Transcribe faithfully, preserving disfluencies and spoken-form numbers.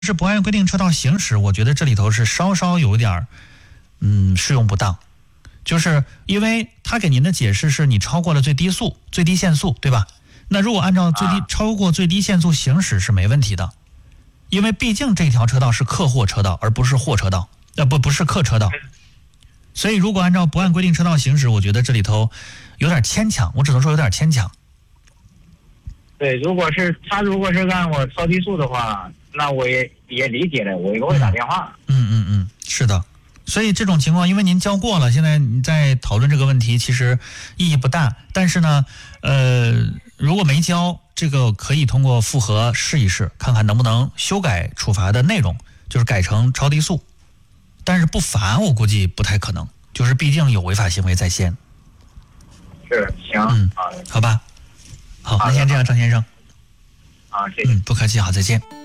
是不按规定车道行驶，我觉得这里头是稍稍有点嗯适用不当，就是因为他给您的解释是你超过了最低速最低限速，对吧？那如果按照最低、啊、超过最低限速行驶是没问题的，因为毕竟这条车道是客货车道，而不是货车道，呃不不是客车道，所以如果按照不按规定车道行驶，我觉得这里头有点牵强，我只能说有点牵强。 对，如果是他如果是让我超低速的话，那我也也理解了，我也会打电话。 嗯嗯嗯，是的。所以这种情况，因为您交过了，现在你在讨论这个问题，其实意义不大。但是呢，呃，如果没交，这个可以通过复核试一试，看看能不能修改处罚的内容，就是改成超低速。但是不罚，我估计不太可能，就是毕竟有违法行为在先。 是，行， 嗯，好吧。好，那先这样，张先生。 好，谢谢。 嗯，不客气，好，再见。